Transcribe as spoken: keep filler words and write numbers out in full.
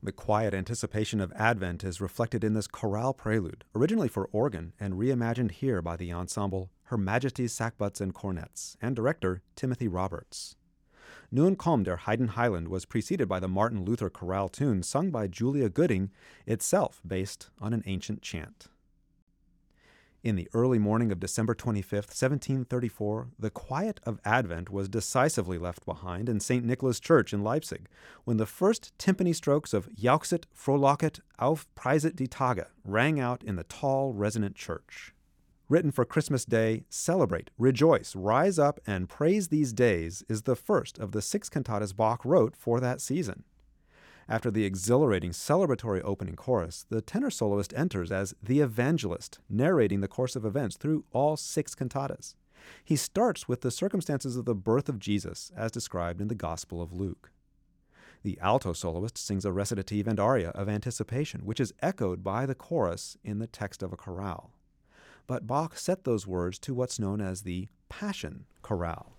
The quiet anticipation of Advent is reflected in this chorale prelude, originally for organ and reimagined here by the ensemble Her Majesty's Sackbuts and Cornets and director Timothy Roberts. Nun komm der Heiden Heiland was preceded by the Martin Luther chorale tune sung by Julia Gooding, itself based on an ancient chant. In the early morning of December twenty-fifth, seventeen thirty-four, the quiet of Advent was decisively left behind in Saint Nicholas Church in Leipzig, when the first timpani strokes of Jauchzet, Frohlocket, auf Preiset die Tage rang out in the tall, resonant church. Written for Christmas Day, Celebrate, Rejoice, Rise Up, and Praise These Days is the first of the six cantatas Bach wrote for that season. After the exhilarating celebratory opening chorus, the tenor soloist enters as the evangelist, narrating the course of events through all six cantatas. He starts with the circumstances of the birth of Jesus, as described in the Gospel of Luke. The alto soloist sings a recitative and aria of anticipation, which is echoed by the chorus in the text of a chorale. But Bach set those words to what's known as the Passion Chorale.